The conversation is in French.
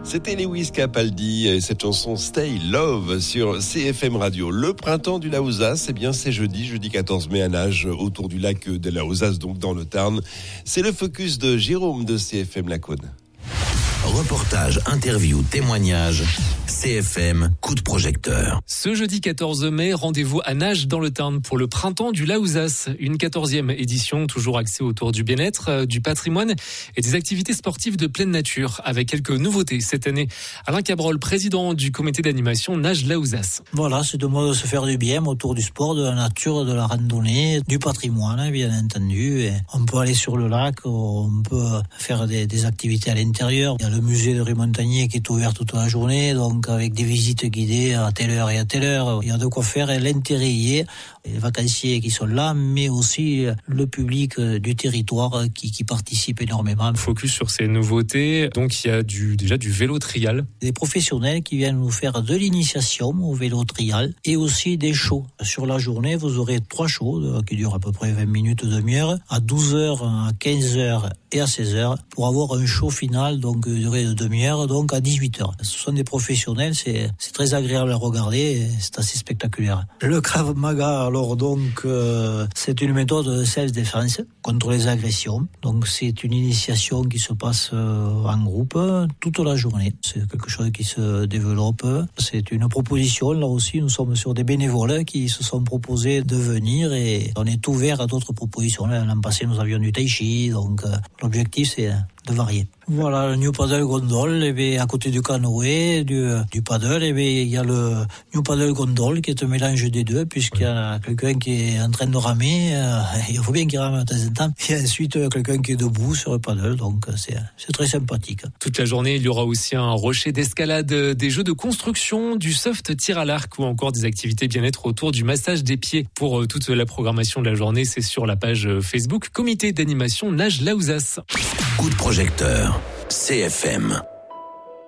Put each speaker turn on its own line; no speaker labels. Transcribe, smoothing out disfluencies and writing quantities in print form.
C'était Lewis Capaldi et cette chanson Stay Love sur CFM Radio. Le printemps du Laouzas, c'est jeudi 14 mai à Nage, autour du lac de Laouzas, donc dans le Tarn. C'est le focus de Jérôme de CFM Lacaune.
Reportage, interview, témoignage, CFM, coup de projecteur.
Ce jeudi 14 mai, rendez-vous à Nage dans le Tarn pour le printemps du Laouzas. Une 14e édition, toujours axée autour du bien-être, du patrimoine et des activités sportives de pleine nature, avec quelques nouveautés cette année. Alain Cabrol, président du comité d'animation Nage Laouzas.
Voilà, c'est de moi de se faire du bien autour du sport, de la nature, de la randonnée, du patrimoine, bien entendu. Et on peut aller sur le lac, on peut faire des activités à l'intérieur. Il y a le musée de Ré-Montagnier qui est ouvert toute la journée, donc avec des visites guidées à telle heure et à telle heure. Il y a de quoi faire et l'intérêt y est. Les vacanciers qui sont là, mais aussi le public du territoire qui participe énormément.
Focus sur ces nouveautés. Donc il y a déjà du vélo trial.
Des professionnels qui viennent nous faire de l'initiation au vélo trial et aussi des shows. Sur la journée, vous aurez 3 shows qui durent à peu près 20 minutes, demi-heure, à 12h, à 15h et à 16h pour avoir un show final, donc durée de demi-heure, donc à 18h. Ce sont des professionnels, c'est très agréable à regarder, c'est assez spectaculaire. Le Krav Maga, alors donc, c'est une méthode de self-défense contre les agressions. Donc c'est une initiation qui se passe en groupe toute la journée. C'est quelque chose qui se développe. C'est une proposition, là aussi, nous sommes sur des bénévoles qui se sont proposés de venir et on est ouvert à d'autres propositions. L'an passé, nous avions du tai chi, donc l'objectif c'est de varier. Voilà, le New Paddle Gondole, à côté du canoë, du paddle, il y a le New Paddle Gondole qui est un mélange des deux, puisqu'il y a quelqu'un qui est en train de ramer, il faut bien qu'il rame de temps en temps, et ensuite quelqu'un qui est debout sur le paddle, donc c'est très sympathique.
Toute la journée, il y aura aussi un rocher d'escalade, des jeux de construction, du soft tir à l'arc ou encore des activités bien-être autour du massage des pieds. Pour toute la programmation de la journée, c'est sur la page Facebook Comité d'animation Nage Laouzas.
Coup de projecteur, CFM.